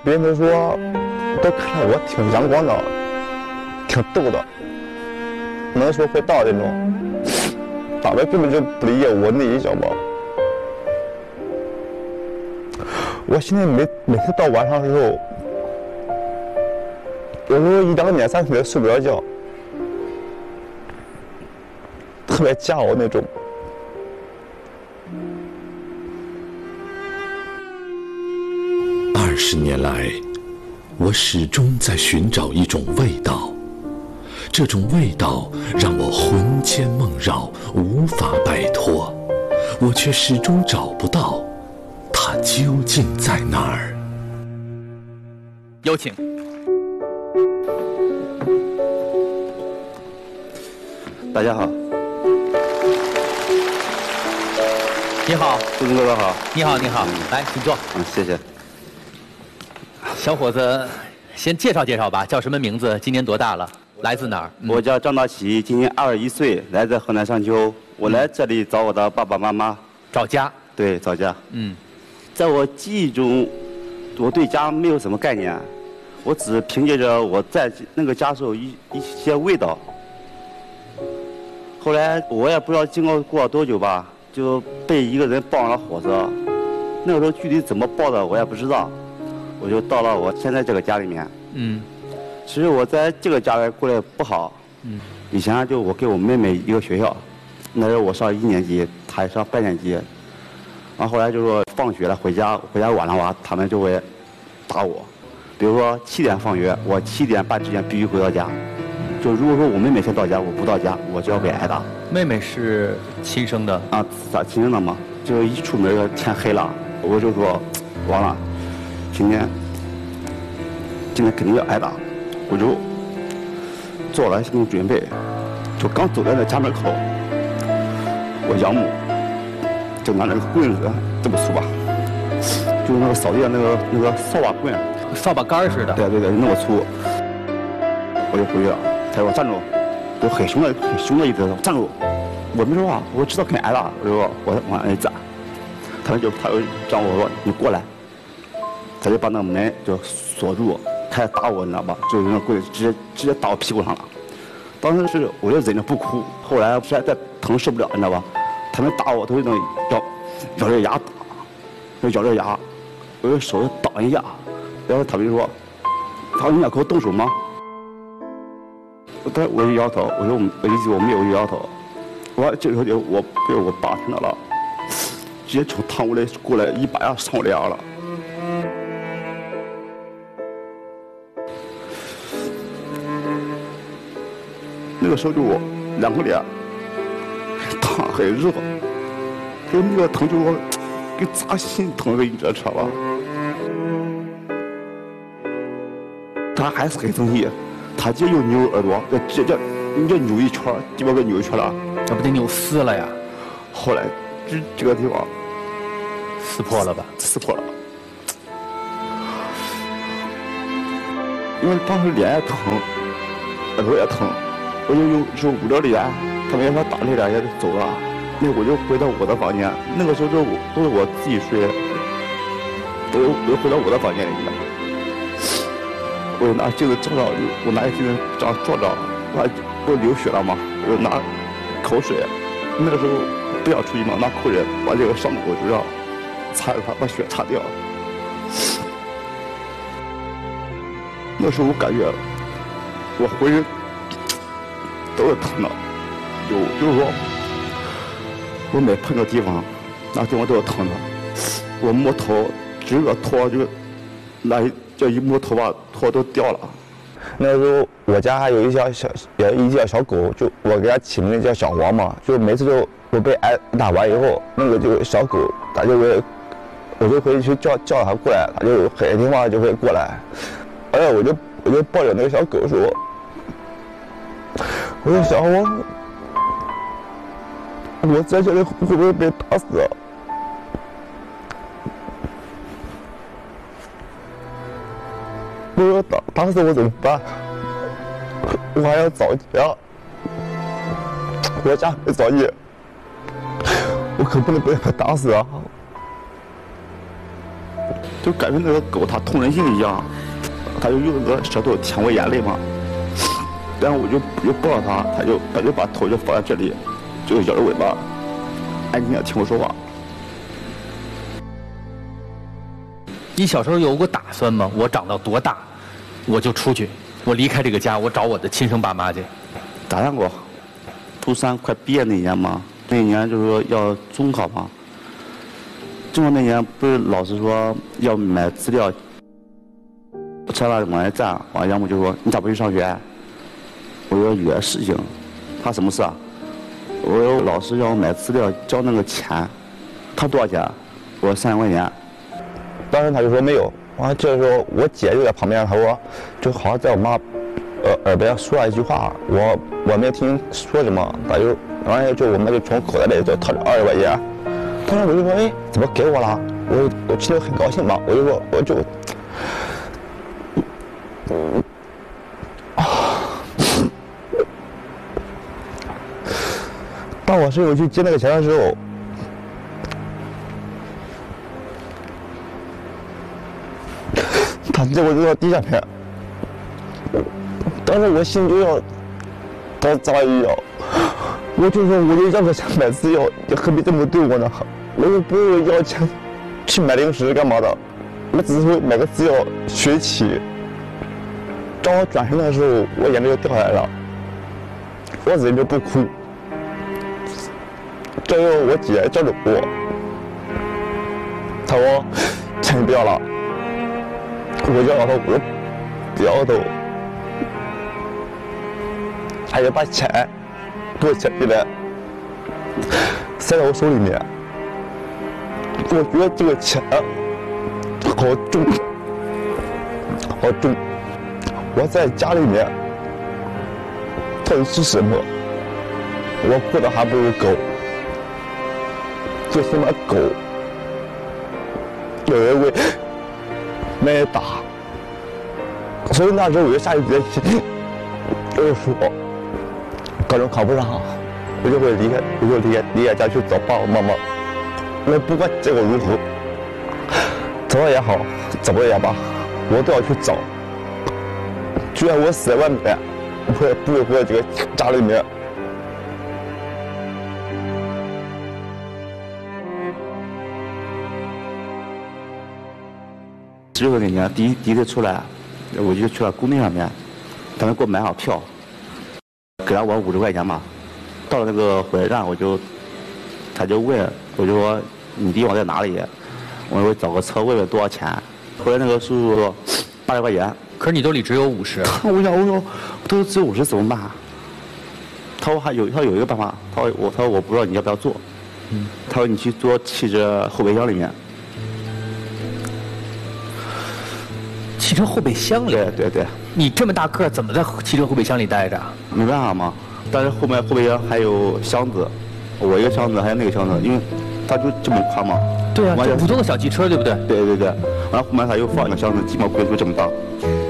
别人都说，都看我挺阳光的，挺逗的，能说会道那种。他们根本就不理解我内心想法。我现在每次到晚上的时候，有时候1、2点、3点睡不着觉，特别煎熬那种。 20年来，我始终在寻找一种味道，这种味道让我魂牵梦绕，无法摆脱，我却始终找不到它究竟在哪儿。 有请。 大家好。 你好， 杜总哥哥好。 你好，你好，来，请坐。 谢谢。 小伙子，先介绍介绍吧，叫什么名字？今年多大了？来自哪儿？ 我叫张大喜，今年21岁，来自河南商丘。我来这里找我的爸爸妈妈。 找家？ 对，找家。在我记忆中，我对家没有什么概念，我只凭借着我在那个家时候一些味道。后来我也不知道经过多久吧，就被一个人抱上了火车。那个时候具体怎么抱的我也不知道，我就到了我现在这个家里面。其实我在这个家里过得不好。以前就我跟我妹妹一个学校，那时候我上1年级，她上8年级。然后后来就说放学了回家晚的话，他们就会打我。比如说7点放学，我7点半之前必须回到家。就如果说我妹妹先到家，我不到家，我就要被挨打。 妹妹是亲生的啊？咋亲生的嘛？就一出门天黑了，我就说完了，今天肯定要挨打，我就做了心理准备。就刚走在那家门口，我养母就拿那个棍子，这么粗吧，就是那个扫地的那个扫把棍， 扫把杆似的。 对，那么粗。我就回去了，他说站住，就很凶的意思，站住。我没说话，我知道肯定挨打，我就说我往那一站，他就让我说你过来，他就把那门就锁住，开始打我，你知道吧？就用那棍子直接打我屁股上了。当时我就忍着不哭，后来实在疼受不了，你知道吧？他们打我都是那种咬着牙打，就咬着牙，我用手挡一下，然后他们就说：“他说你想给我动手吗？”我就摇头，我说我没有摇头。这个时候我被我爸听到了，直接从堂屋里过来一把呀上我脸了。那个时候就我2个脸烫很热，就那个疼就我跟扎心疼的，你知道吧？他还是很生气，他直接又扭耳朵，直接扭一圈，鸡巴给扭一圈了。 这不得扭撕了呀？ 后来这个地方撕破了吧？ 撕破了，因为当时脸也疼，耳朵也疼，我就用捂着脸，他们也说打那脸也就走了。那我就回到我的房间，那个时候都是我自己睡，我就回到我的房间里面。我就拿镜子照照，我拿镜子这样照照，我流血了嘛，我就拿口水，那个时候不想出去嘛，拿口水把这个伤口就让擦一擦，把血擦掉。那时候我感觉我浑身都是疼的，就是说我每碰个地方，那地方都是疼的。我摸头，整个头就这一摸头发，头都掉了。 那时候我家还有一条小狗，就我给它起名叫小黄嘛。就每次就我被挨打完以后，那个就小狗，它就会，我就回去叫它过来，它就很听话就会过来。而且我就抱着那个小狗说：“我说小黄，我在这里会不会被打死啊？”我说打死我怎么办？我还要找家，我家没找你，我可不能被他打死啊！ 就感觉那个狗它通人性一样，它就用那个舌头舔我眼泪嘛。然后我就抱着它，它就把头就放在这里，就摇着尾巴，安静的听我说话。 你小时候有过打算吗？我长到多大，我就出去，我离开这个家，我找我的亲生爸妈去。 打算过，初三快毕业那年嘛，那年就是说要中考嘛。中考那年不是老师说要买资料，车上往那站，完杨母就说你咋不去上学？我说有点事情，他什么事啊？我说老师让我买资料交那个钱，他多少钱？我说30块钱。 当时他就说没有，完了这个时候我姐就在旁边，她说就好像在我妈耳边说了一句话，我没听说什么，他就完了就我妈就从口袋里就掏出20块钱，当时我就说哎怎么给我了？我其实很高兴嘛，我就说我就当我室友去接那个钱的时候，他结果就到地下面，当时我心就要到炸一样，我就说我就要个钱买资料，你何必这么对我呢？我又不是要钱去买零食干嘛的，我只是会买个资料学习。当我转身的时候，我眼泪就掉下来了，我忍着不哭。这时候我姐叫着我，她说钱不要了，我就摇头，我不摇头，她就把钱给我捡起来，塞到我手里面。我觉得这个钱好重，好重。我在家里面到底是什么？我过得还不如狗。最起码狗有人会没打，所以那时候我就下定决心，我就说，高中考不上，我就会离开家去找爸爸妈妈。那不管结果如何，找到也好，找不到也罢，我都要去找。就算我死在外面，我也不会回到这个家里面。16岁那年第一次出来，我就去了工地上面，他们给我买好票，给了我50块钱嘛。到了那个火车站，他就问，我就说你地方在哪里？我说找个车问问多少钱。后来那个叔叔说80块钱。 可是你兜里只有50。 我想我说都只有50怎么办？他说有一个办法，他说我不知道你要不要做。他说你去坐汽车后备箱里面。 汽车后备箱里？ 对。 你这么大个，怎么在汽车后备箱里待着？ 没办法嘛，但是后备箱还有箱子，我一个箱子还有那个箱子，因为它就这么宽嘛。 对啊，就普通的小汽车，对不对？ 对。完了后面他又放一个箱子，基本上规模就这么大。